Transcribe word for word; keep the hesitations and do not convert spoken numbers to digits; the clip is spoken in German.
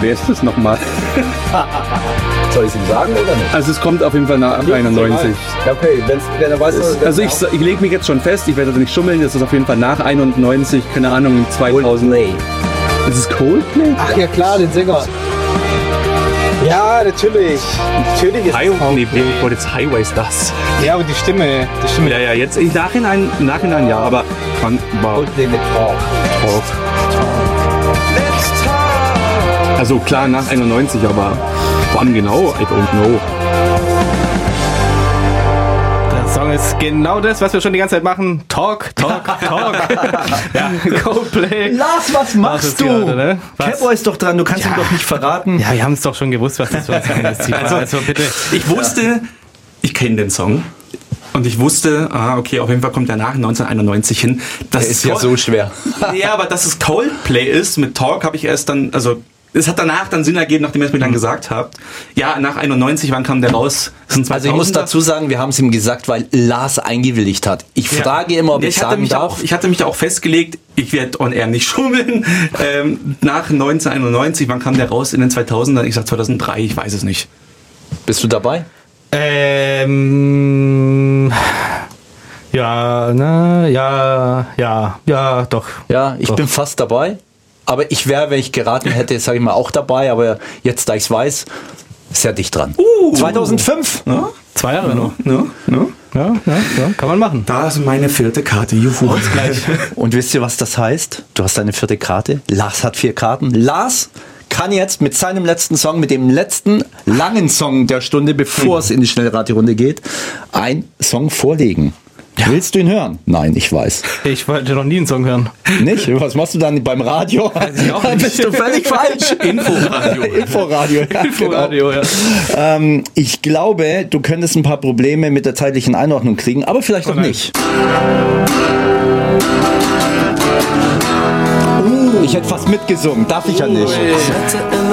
wer ist das nochmal? Soll ich es ihm sagen oder nicht? Also es kommt auf jeden Fall nach einundneunzig. Ja, okay, wenn's, wenn er weiß, Es, also ich, ich lege mich jetzt schon fest, ich werde da nicht schummeln, das ist auf jeden Fall nach einundneunzig, keine Ahnung, zweitausend. Coldplay. Ist es Coldplay? Ach ja klar, den Sänger. Ja, natürlich. Natürlich ist High, es nee, Coldplay. ich wollte jetzt Highway Stars. Ja, und die Stimme. Die Stimme. Ja, ja, jetzt. Im Nachhinein, im Nachhinein ja, aber wann war Coldplay mit Talk. Talk. Also klar, nach einundneunzig, aber wann genau? I don't know. Der Song ist genau das, was wir schon die ganze Zeit machen. Talk, Talk, Talk. Ja, Coldplay. Lars, was machst du? Gerade, ne? Was? Kepper ist doch dran, du kannst Ja. ihm doch nicht verraten. Ja, wir haben es doch schon gewusst, was das für ein Song ist. Also, also bitte. Ich wusste, ich kenne den Song. Und ich wusste, ah, okay, auf jeden Fall kommt er nach neunzehnhunderteinundneunzig hin. Das Der ist ja so schwer. Ja, aber dass es Coldplay ist mit Talk, habe ich erst dann, also es hat danach dann Sinn ergeben, nachdem ihr es mir dann gesagt habt. Ja, nach einundneunzig, wann kam der raus? Das sind Also ich muss dazu sagen, wir haben es ihm gesagt, weil Lars eingewilligt hat. Ich Ja. frage immer, ob Ja, ich, ich hatte sagen mich darf. auch, ich hatte mich da auch festgelegt, ich werde on air nicht schummeln. Ähm, nach neunzehnhunderteinundneunzig, wann kam der raus? In den zweitausendern? Ich sag zweitausenddrei, ich weiß es nicht. Bist du dabei? Ähm. Ja, na, ja, ja, ja, doch. Ja, ich Doch. bin fast dabei. Aber ich wäre, wenn ich geraten hätte, sage ich mal, auch dabei. Aber jetzt, da ich es weiß, sehr dicht dran. Uh. zweitausendfünf. Ja? Zwei Jahre noch. Ja? Ja? Ja, ja, ja, kann man machen. Da ist meine vierte Karte, juhu. Und wisst ihr, was das heißt? Du hast deine vierte Karte. Lars hat vier Karten. Lars kann jetzt mit seinem letzten Song, mit dem letzten langen Song der Stunde, bevor es in die Schnellraterunde geht, einen Song vorlegen. Willst du ihn hören? Nein, ich weiß. Ich wollte noch nie einen Song hören. Nicht? Was machst du dann beim Radio? ich auch nicht. Bist du völlig falsch. Inforadio. Inforadio. Ja, Inforadio, genau. ja. Ähm, ich glaube, du könntest ein paar Probleme mit der zeitlichen Einordnung kriegen, aber vielleicht auch nein. nicht. Ich hätte fast mitgesungen, darf ich ja nicht.